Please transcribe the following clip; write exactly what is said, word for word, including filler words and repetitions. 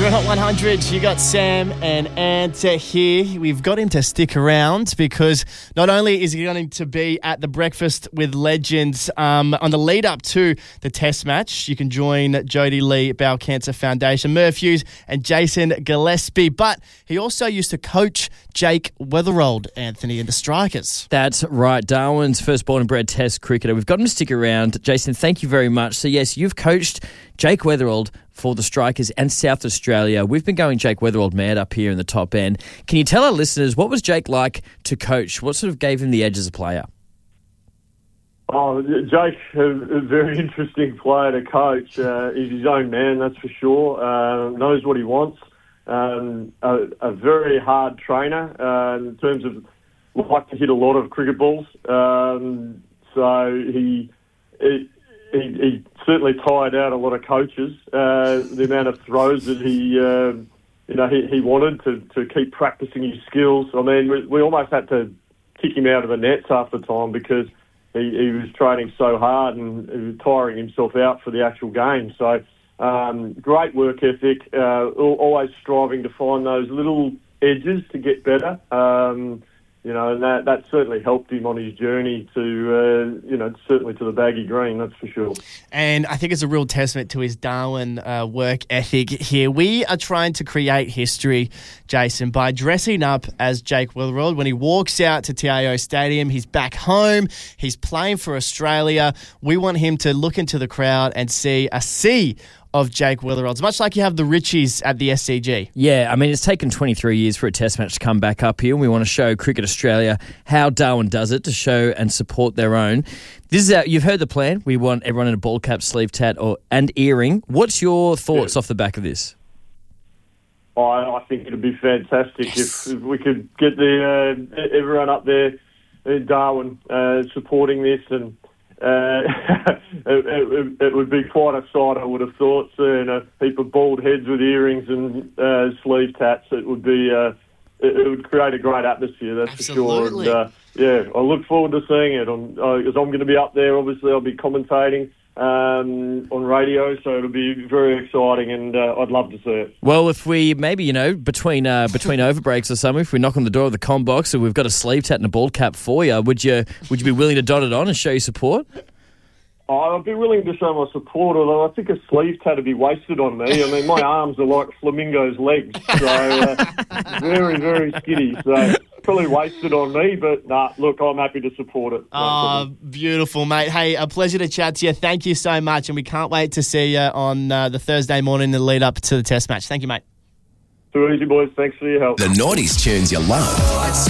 You're at Hot one hundred. You got Sam and Ant here. We've got him to stick around because not only is he going to be at the Breakfast with Legends um, on the lead up to the Test match, you can join Jodie Lee, Bowel Cancer Foundation, Murph Hughes and Jason Gillespie. But he also used to coach Jake Weatherald, Anthony, in the Strikers. That's right. Darwin's first born and bred Test cricketer. We've got him to stick around. Jason, thank you very much. So, yes, you've coached Jake Weatherald for the Strikers and South Australia. We've been going Jake Weatherald mad up here in the top end. Can you tell our listeners, what was Jake like to coach? What sort of gave him the edge as a player? Oh, Jake, a, a very interesting player to coach. Uh, he's his own man, that's for sure. Uh, knows what he wants. Um, a, a very hard trainer uh, in terms of like to hit a lot of cricket balls. Um, so he... he He, he certainly tired out a lot of coaches. Uh, the amount of throws that he, uh, you know, he, he wanted to, to keep practicing his skills. I mean, we, we almost had to kick him out of the nets half the time because he, he was training so hard and he was tiring himself out for the actual game. So, um, great work ethic. Uh, always striving to find those little edges to get better. Um, You know, and that, that certainly helped him on his journey to, uh, you know, certainly to the baggy green, that's for sure. And I think it's a real testament to his Darwin uh, work ethic here. We are trying to create history, Jason, by dressing up as Jake Weatherald. When he walks out to T A O Stadium, he's back home, he's playing for Australia. We want him to look into the crowd and see a sea of Jake Weatheralds, much like you have the Richies at the S C G. Yeah, I mean, it's taken twenty-three years for a Test match to come back up here, and we want to show Cricket Australia how Darwin does it to show and support their own. This is our, you've heard the plan. We want everyone in a ball cap, sleeve tat, or and earring. What's your thoughts yeah. off the back of this? I, I think it'd be fantastic yes. if, if we could get the uh, everyone up there in Darwin uh, supporting this and. Uh, it, it, it would be quite a sight, I would have thought. Seeing a heap of bald heads with earrings and uh, sleeve tats, it would be uh, it, it would create a great atmosphere. That's Absolutely. for sure. And, uh, yeah, I look forward to seeing it. I'm, uh, as I'm going to be up there, obviously, I'll be commentating um, on radio, so it'll be very exciting, and uh, I'd love to see it. Well, if we maybe you know between uh, between overbreaks or something, if we knock on the door of the comm box and we've got a sleeve tat and a ball cap for you, would you would you be willing to dot it on and show your support? I'd be willing to show my support, although I think a sleeve tat would be wasted on me. I mean, my arms are like flamingo's legs, so uh, very, very skinny. So probably wasted on me, but nah, look, I'm happy to support it. Oh, beautiful, mate. Hey, a pleasure to chat to you. Thank you so much, and we can't wait to see you on uh, the Thursday morning in the lead up to the Test match. Thank you, mate. Too easy, boys. Thanks for your help. The noughties tunes you love.